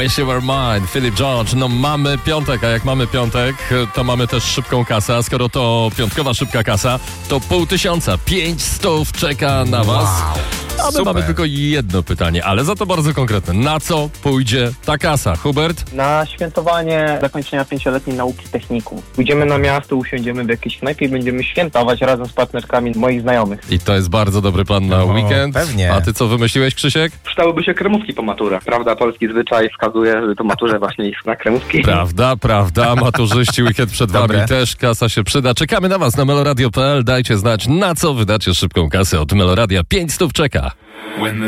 Wish You Were Mine, Philip George. No mamy piątek, a jak mamy piątek, to mamy też szybką kasę. A skoro to piątkowa szybka kasa, to 500, 500 czeka na was. A my mamy tylko jedno pytanie, ale za to bardzo konkretne. Na co pójdzie ta kasa? Hubert? Na świętowanie zakończenia 5-letniej nauki technikum. Pójdziemy na miasto, usiądziemy w jakiejś knajpie i będziemy świętować razem z partnerkami moich znajomych. I to jest bardzo dobry plan na weekend. Pewnie. A ty co wymyśliłeś, Krzysiek? Przydałyby się kremówki po maturze. Prawda, polski zwyczaj wskazuje, że to maturze właśnie iść na kremówki. Prawda. Maturzyści, weekend przed wami też. Kasa się przyda. Czekamy na was na meloradio.pl. Dajcie znać, na co wydacie szybką kasę od Meloradia. 500 czeka.